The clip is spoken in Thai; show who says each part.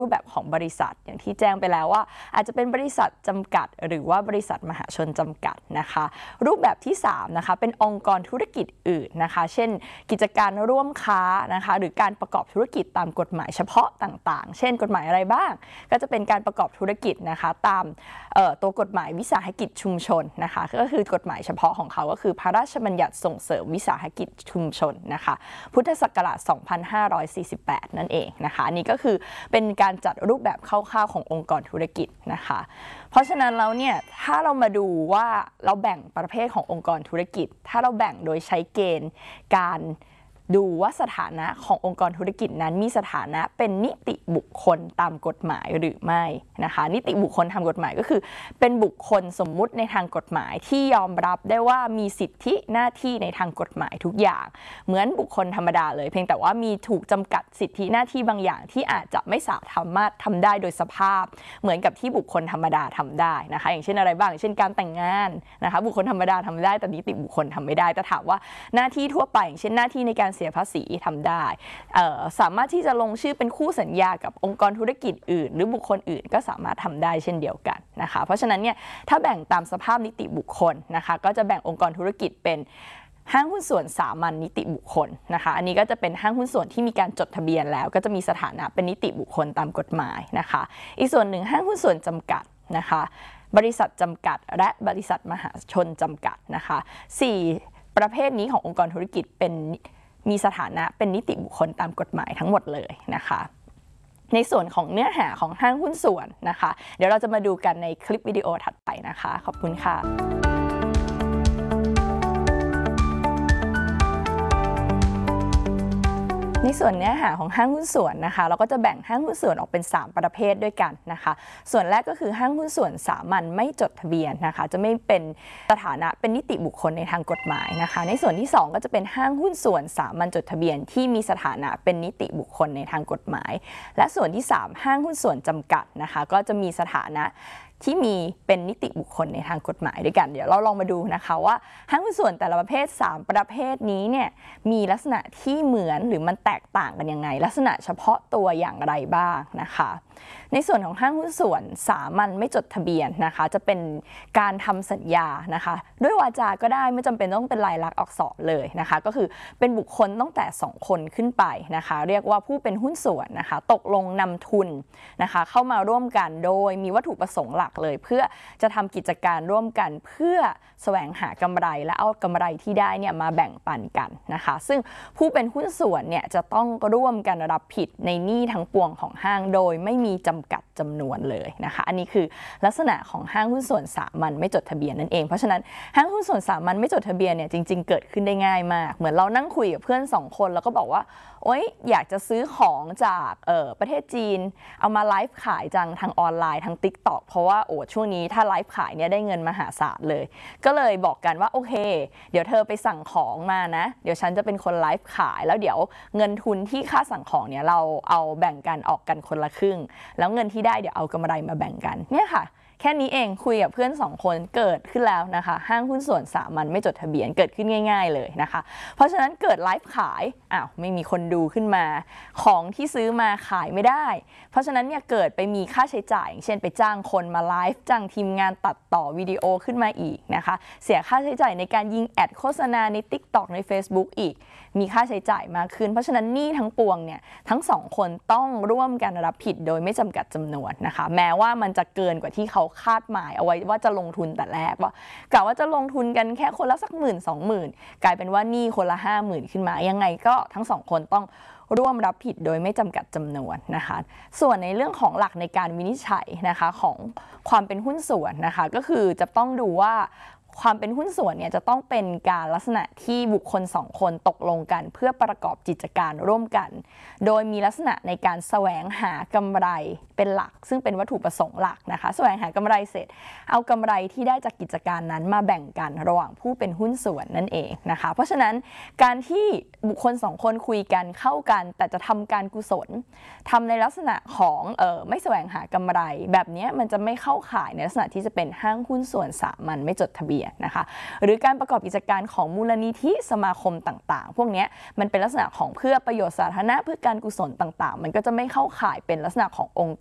Speaker 1: รูปแบบของบริษัทอย่างที่แจ้งไปแล้วว่าอาจจะเป็นบริษัทจำกัดหรือว่าบริษัทมหาชนจำกัดนะคะรูปแบบที่3นะคะเป็นองค์กรธุรกิจอื่นนะคะเช่นกิจการร่วมค้านะคะหรือการประกอบธุรกิจตามกฎหมายเฉพาะต่างๆเช่นกฎหมายอะไรบ้างก็จะเป็นการประกอบธุรกิจนะคะตามตัวกฎหมายวิสาหกิจชุมชนนะคะก็คือกฎหมายเฉพาะของเขาก็คือพระราชบัญญัติส่งเสริมวิสาหกิจชุมชนนะคะพุทธศักราช 2548 นั่นเองนะคะอันนี้ก็คือเป็นการจัดรูปแบบคร่าวๆขององค์กรธุรกิจนะคะเพราะฉะนั้นแล้วเนี่ยถ้าเรามาดูว่าเราแบ่งประเภทขององค์กรธุรกิจถ้าเราแบ่งโดยใช้เกณฑ์การดูว่าสถานะขององค์กรธุรกิจนั้นมีสถานะเป็นนิติบุคคลตามกฎหมายหรือไม่นะคะนิติบุคคลทางกฎหมายก็คือเป็นบุคคลสมมุติในทางกฎหมายที่ยอมรับได้ว่ามีสิทธิหน้าที่ในทางกฎหมายทุกอย่างเหมือนบุคคลธรรมดาเลยเพียงแต่ว่ามีถูกจำกัดสิทธิหน้าที่บางอย่างที่อาจจะไม่สามารถทำได้โดยสภาพเหมือนกับที่บุคคลธรรมดาทำได้นะคะอย่างเช่นอะไรบ้างเช่นการแต่งงานนะคะบุคคลธรรมดาทำได้แต่นิติบุคคลทำไม่ได้แต่ถามว่าหน้าที่ทั่วไปอย่างเช่นหน้าที่ในการเสียภาษีทำได้สามารถที่จะลงชื่อเป็นคู่สัญญากับองค์กรธุรกิจอื่นหรือบุคคลอื่นก็สามารถทำได้เช่นเดียวกันนะคะเพราะฉะนั้นเนี่ยถ้าแบ่งตามสภาพนิติบุคคลนะคะก็จะแบ่งองค์กรธุรกิจเป็นห้างหุ้นส่วนสามัญนิติบุคคลนะคะอันนี้ก็จะเป็นห้างหุ้นส่วนที่มีการจดทะเบียนแล้วก็จะมีสถานะเป็นนิติบุคคลตามกฎหมายนะคะอีกส่วนหนึ่งห้างหุ้นส่วนจำกัดนะคะบริษัทจำกัดและบริษัทมหาชนจำกัดนะคะ4ประเภทนี้ขององค์กรธุรกิจมีสถานะเป็นนิติบุคคลตามกฎหมายทั้งหมดเลยนะคะในส่วนของเนื้อหาของห้างหุ้นส่วนนะคะเดี๋ยวเราจะมาดูกันในคลิปวิดีโอถัดไปนะคะขอบคุณค่ะในส่วนเนื้อหาของห้างหุ้นส่วนนะคะเราก็จะแบ่งห้างหุ้นส่วนออกเป็น3ประเภทด้วยกันนะคะส่วนแรกก็คือห้างหุ้นส่วนสามัญไม่จดทะเบียนนะคะจะไม่เป็นสถานะเป็นนิติบุคคลในทางกฎหมายนะคะในส่วนที่2ก็จะเป็นห้างหุ้นส่วนสามัญจดทะเบียนที่มีสถานะเป็นนิติบุคคลในทางกฎหมายและส่วนที่3ห้างหุ้นส่วนจำกัดนะคะก็จะมีสถานะที่มีเป็นนิติบุคคลในทางกฎหมายด้วยกันเดี๋ยวเราลองมาดูนะคะว่าห้างหุ้นส่วนแต่ละประเภท3ประเภทนี้เนี่ยมีลักษณะที่เหมือนหรือมันแตกต่างกันยังไงลักษณะเฉพาะตัวอย่างไรบ้างนะคะในส่วนของห้างหุ้นส่วนสามัญไม่จดทะเบียนนะคะจะเป็นการทำสัญญานะคะด้วยวาจาก็ได้ไม่จำเป็นต้องเป็นลายลักษณ์อักษรเลยนะคะก็คือเป็นบุคคลตั้งแต่2คนขึ้นไปนะคะเรียกว่าผู้เป็นหุ้นส่วนนะคะตกลงนำทุนนะคะเข้ามาร่วมกันโดยมีวัตถุประสงค์หลักเลยเพื่อจะทำกิจการร่วมกันเพื่อแสวงหากำไรและเอากำไรที่ได้เนี่ยมาแบ่งปันกันนะคะซึ่งผู้เป็นหุ้นส่วนเนี่ยจะต้องร่วมกันรับผิดในหนี้ทั้งปวงของห้างโดยไม่มีจำกัดจำนวนเลยนะคะอันนี้คือลักษณะของห้างหุ้นส่วนสามัญไม่จดทะเบียนนั่นเองเพราะฉะนั้นห้างหุ้นส่วนสามัญไม่จดทะเบียนเนี่ยจริงๆเกิดขึ้นได้ง่ายมากเหมือนเรานั่งคุยกับเพื่อน2คนแล้วก็บอกว่าโอ๊ยอยากจะซื้อของจากประเทศจีนเอามาไลฟ์ขายจังทางออนไลน์ทาง TikTok เพราะว่าช่วงนี้ถ้าไลฟ์ขายเนี่ยได้เงินมหาศาลเลยก็เลยบอกกันว่าโอเคเดี๋ยวเธอไปสั่งของมานะเดี๋ยวฉันจะเป็นคนไลฟ์ขายแล้วเดี๋ยวเงินทุนที่ค่าสั่งของเนี่ยเราเอาแบ่งกันออกกันคนละครึ่งแล้วเงินที่ได้เดี๋ยวเอากำไรมาแบ่งกันเนี่ยค่ะแค่นี้เองคุยกับเพื่อน2คนเกิดขึ้นแล้วนะคะห้างหุ้นส่วนสามัญไม่จดทะเบียนเกิดขึ้นง่ายๆเลยนะคะเพราะฉะนั้นเกิดไลฟ์ขายไม่มีคนดูขึ้นมาของที่ซื้อมาขายไม่ได้เพราะฉะนั้นเนี่ยเกิดไปมีค่าใช้จ่ายอย่างเช่นไปจ้างคนมาไลฟ์จ้างทีมงานตัดต่อวิดีโอขึ้นมาอีกนะคะเสียค่าใช้จ่ายในการยิงแอดโฆษณาใน TikTok ใน Facebook อีกมีค่าใช้จ่ายมากขึ้นเพราะฉะนั้นหนี้ทั้งปวงเนี่ยทั้ง2คนต้องร่วมกันรับผิดโดยไม่จำกัดจำนวนนะคะแม้ว่ามันจะเกินกว่าที่เขาคาดหมายเอาไว้ว่าจะลงทุนแต่แรกว่ากะว่าจะลงทุนกันแค่คนละสัก10,000-20,000กลายเป็นว่าหนี้คนละ50,000ขึ้นมายังไงก็ทั้ง2คนต้องร่วมรับผิดโดยไม่จำกัดจำนวนนะคะส่วนในเรื่องของหลักในการวินิจฉัยนะคะของความเป็นหุ้นส่วนนะคะก็คือจะต้องดูว่าความเป็นหุ้นส่วนเนี่ยจะต้องเป็นการลักษณะที่บุคคล2คนตกลงกันเพื่อประกอบกิจการร่วมกันโดยมีลักษณะในการแสวงหากำไรเป็นหลักซึ่งเป็นวัตถุประสงค์หลักนะคะแสวงหากำไรเสร็จเอากำไรที่ได้จากกิจการนั้นมาแบ่งกันระหว่างผู้เป็นหุ้นส่วนนั่นเองนะคะเพราะฉะนั้นการที่บุคคล2คนคุยกันเข้ากันแต่จะทำการกุศลทำในลักษณะของไม่แสวงหากำไรแบบนี้มันจะไม่เข้าข่ายในลักษณะที่จะเป็นห้างหุ้นส่วนสามัญไม่จดทะเบียนบียนนะคะหรือการประกอบกิจการของมูลนิธิสมาคมต่างๆพวกนี้มันเป็นลักษณะของเพื่อประโยชน์สาธารณะเพื่อการกุศลต่างๆมันก็จะไม่เข้าข่ายเป็นลักษณะขององค์